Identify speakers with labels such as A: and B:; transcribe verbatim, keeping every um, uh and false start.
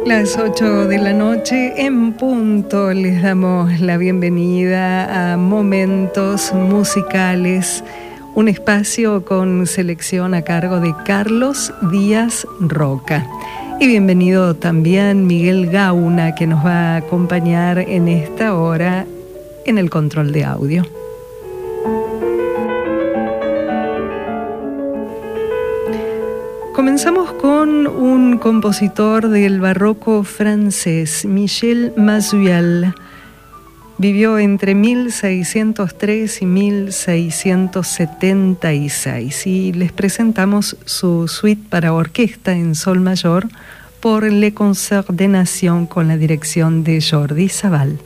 A: Las ocho de la noche en punto les damos la bienvenida a Momentos Musicales, un espacio con selección a cargo de Carlos Díaz Roca. Y bienvenido también Miguel Gauna, que nos va a acompañar en esta hora en el control de audio. Comenzamos con un compositor del barroco francés, Michel Mazuel. Vivió entre mil seiscientos tres y mil seiscientos setenta y seis y les presentamos su suite para orquesta en sol mayor por Le Concert des Nations con la dirección de Jordi Savall.